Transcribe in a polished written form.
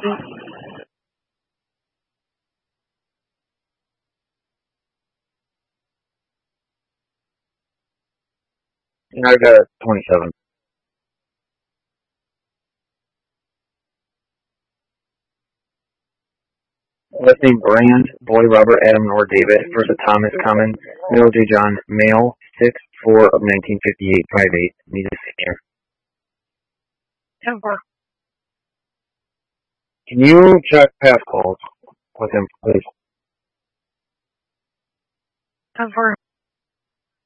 I got 27. Last name Brand, boy Robert Adam Nor David, first of Thomas Common, middle J John, male, 6'4" of 1958, 5'8", needs a senior. Can you check pass calls with him, please?